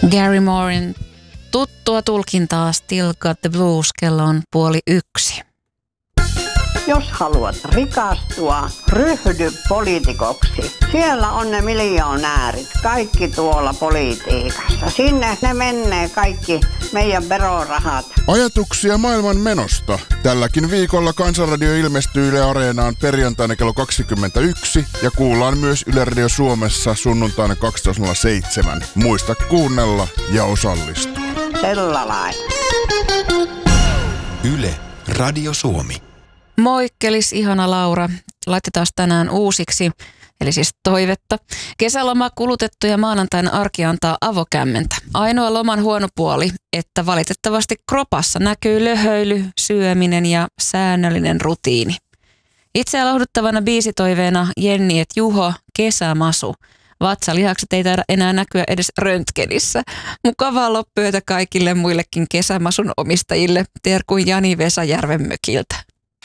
Gary Mooren tuttua tulkintaa Still Got the Blues, kello on 12:30. Jos haluat rikastua, ryhdy poliitikoksi. Siellä on ne miljonäärit, kaikki tuolla politiikassa. Sinne ne menee kaikki meidän verorahat. Ajatuksia maailman menosta. Tälläkin viikolla Kansanradio ilmestyy Yle Areenaan perjantaina kello 21 ja kuullaan myös Yle Radio Suomessa sunnuntaina 12.07. Muista kuunnella ja osallistua. Sellainen. Yle Radio Suomi. Moikkelis, ihana Laura. Laitetaan tänään uusiksi, eli siis toivetta. Kesäloma kulutettu ja maanantaina arki antaa avokämmentä. Ainoa loman huono puoli, että valitettavasti kropassa näkyy löhöily, syöminen ja säännöllinen rutiini. Itseä lohduttavana biisitoiveena Jenni et Juho, kesämasu. Vatsalihakset ei taida enää näkyä edes röntgenissä. Mukavaa loppuyötä kaikille muillekin kesämasun omistajille. Terkuin Jani Vesajärven mökiltä.